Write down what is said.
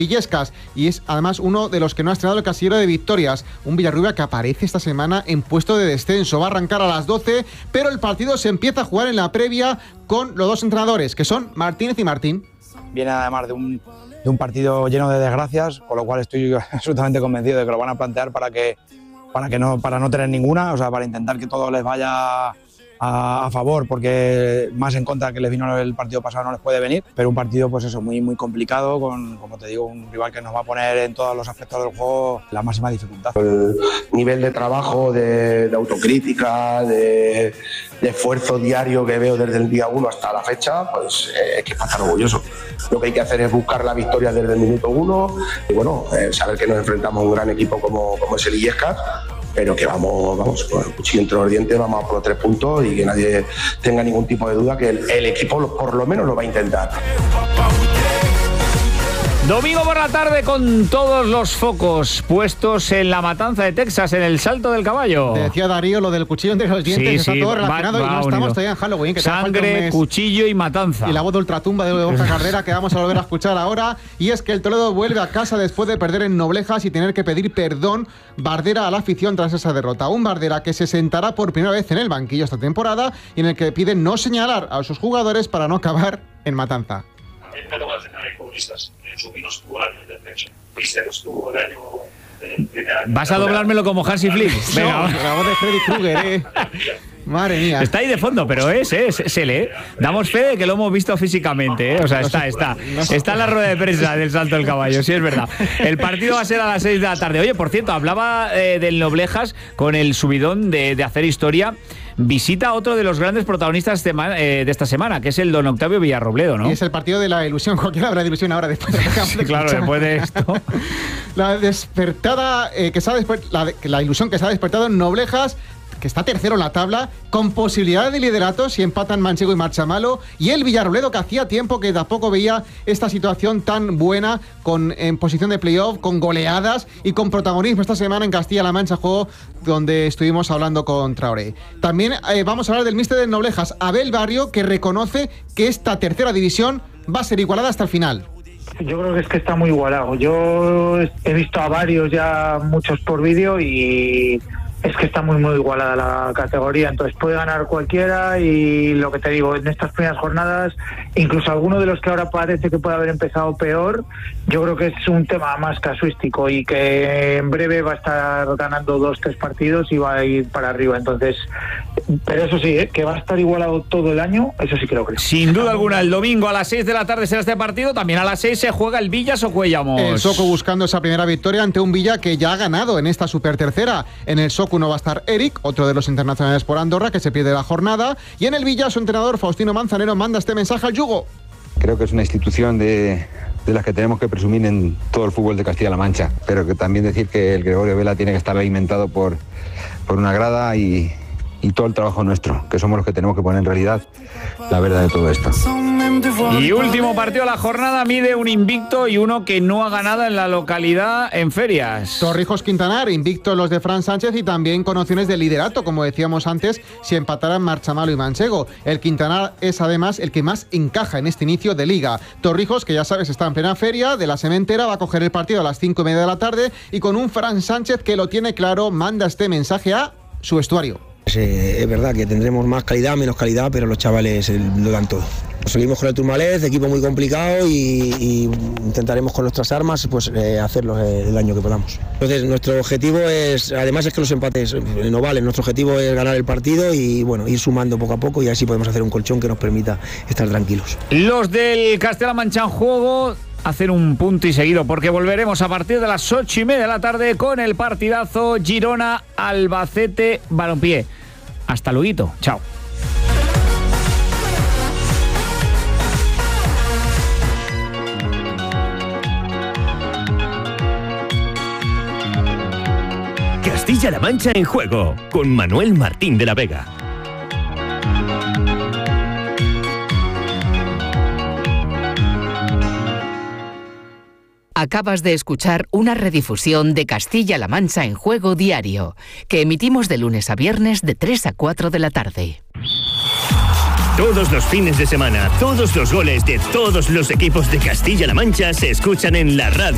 Illescas, y es además uno de los que no ha estrenado el casillero de victorias. Un Villarrubia que aparece esta semana en puesto de descenso. Va a arrancar a las 12, pero el partido se empieza a jugar en la previa con los dos entrenadores, que son Martínez y Martín. Viene además de un partido lleno de desgracias, con lo cual estoy absolutamente convencido de que lo van a plantear para no tener ninguna, o sea, para intentar que todo les vaya a favor, porque más en contra que les vino el partido pasado no les puede venir, pero un partido pues eso, muy, muy complicado, con, como te digo, un rival que nos va a poner en todos los aspectos del juego la máxima dificultad. El nivel de trabajo, de autocrítica, de esfuerzo diario que veo desde el día 1 hasta la fecha, pues es que es para estar orgulloso. Lo que hay que hacer es buscar la victoria desde el minuto 1 y bueno, saber que nos enfrentamos a un gran equipo como es el Illescas, pero que vamos con el cuchillo entre los dientes, vamos a por los 3 puntos y que nadie tenga ningún tipo de duda que el equipo por lo menos lo va a intentar. Domingo por la tarde con todos los focos puestos en la matanza de Texas, en el Salto del Caballo. Te decía Darío lo del cuchillo entre los dientes, sí, está todo relacionado y no estamos todavía en Halloween. Que sangre, cuchillo y matanza. Y la voz de ultratumba de Borja Carrera que vamos a volver a escuchar ahora. Y es que el Toledo vuelve a casa después de perder en Noblejas y tener que pedir perdón, Bardera, a la afición tras esa derrota. Un Bardera que se sentará por primera vez en el banquillo esta temporada y en el que pide no señalar a sus jugadores para no acabar en matanza. ¿Vas a doblármelo como Hansi Flick? Venga, no, la voz de Freddy Krueger, Madre mía. Está ahí de fondo, pero se lee. Damos fe de que lo hemos visto físicamente, O sea, está en la rueda de prensa del Salto del Caballo, sí es verdad. El partido va a ser a las 6 de la tarde. Oye, por cierto, hablaba del Noblejas con el subidón de hacer historia. Visita a otro de los grandes protagonistas de esta semana, que es el don Octavio Villarrobledo, ¿no? Y es el partido de la ilusión. Cualquiera habrá de ilusión ahora después de Claro, después de esto. La despertada, la ilusión que se ha despertado en Noblejas, que está tercero en la tabla, con posibilidad de liderato si empatan Manchego y Marchamalo, y el Villarrobledo que hacía tiempo que tampoco veía esta situación tan buena, en posición de playoff, con goleadas y con protagonismo esta semana en Castilla-La Mancha, juego donde estuvimos hablando con Traoré. También vamos a hablar del míster de Noblejas, Abel Barrio, que reconoce que esta tercera división va a ser igualada hasta el final. Yo creo que es que está muy igualado. Yo he visto a varios ya, muchos por vídeo, y es que está muy muy igualada la categoría, entonces puede ganar cualquiera. Y lo que te digo, en estas primeras jornadas, incluso alguno de los que ahora parece que puede haber empezado peor, yo creo que es un tema más casuístico y que en breve va a estar ganando 2-3 partidos y va a ir para arriba. Entonces, pero eso sí, que va a estar igualado todo el año, eso sí que lo creo. Sin duda alguna, el domingo a las 6 de la tarde será este partido. También a las 6 se juega el Villa-Socuellamos. El Soco buscando esa primera victoria ante un Villa que ya ha ganado en esta super tercera. En el Soco no va a estar Eric, otro de los internacionales por Andorra, que se pierde la jornada. Y en el Villa, su entrenador Faustino Manzanero manda este mensaje al yugo. Creo que es una institución de las que tenemos que presumir en todo el fútbol de Castilla-La Mancha, pero que también decir que el Gregorio Vela tiene que estar alimentado por una grada y todo el trabajo nuestro, que somos los que tenemos que poner en realidad la verdad de todo esto. Y último partido de la jornada, mide un invicto y uno que no ha ganado en la localidad en ferias. Torrijos Quintanar, invicto los de Fran Sánchez y también con opciones de liderato, como decíamos antes, si empataran Marchamalo y Manchego. El Quintanar es además el que más encaja en este inicio de liga. Torrijos, que ya sabes está en plena feria de la Sementera, va a coger el partido a las 5:30 de la tarde y con un Fran Sánchez que lo tiene claro, manda este mensaje a su vestuario. Es verdad que tendremos más calidad, menos calidad, pero los chavales lo dan todo. Seguimos con el Tourmalet, equipo muy complicado, y intentaremos con nuestras armas hacerlo el año que podamos. Entonces nuestro objetivo además es que los empates no valen, nuestro objetivo es ganar el partido y bueno, ir sumando poco a poco y así podemos hacer un colchón que nos permita estar tranquilos. Los del Castilla-La Mancha en juego hacer un punto y seguido, porque volveremos a partir de las 8:30 de la tarde con el partidazo Girona-Albacete Balompié. Hasta luego, chao. Castilla-La Mancha en juego, con Manuel Martín de la Vega. Acabas de escuchar una redifusión de Castilla-La Mancha en Juego Diario, que emitimos de lunes a viernes de 3 a 4 de la tarde. Todos los fines de semana, todos los goles de todos los equipos de Castilla-La Mancha se escuchan en la radio.